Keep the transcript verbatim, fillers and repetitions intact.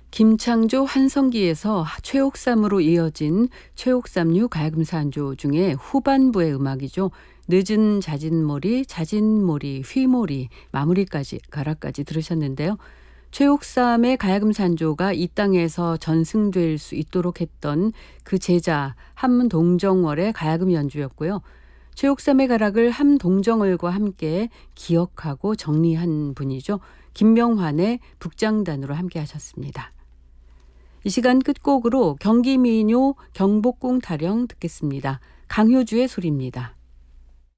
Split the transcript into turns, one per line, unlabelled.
김창조 한성기에서 최옥삼으로 이어진 최옥삼류 가야금산조 중에 후반부의 음악이죠. 늦은 자진몰이, 자진몰이, 휘몰이, 마무리까지 가락까지 들으셨는데요. 최옥삼의 가야금산조가 이 땅에서 전승될 수 있도록 했던 그 제자 함동정월의 가야금 연주였고요. 최옥삼의 가락을 함동정월과 함께 기억하고 정리한 분이죠. 김명환의 북장단으로 함께 하셨습니다. 이 시간 끝곡으로 경기민요 경복궁 타령 듣겠습니다. 강효주의 소리입니다.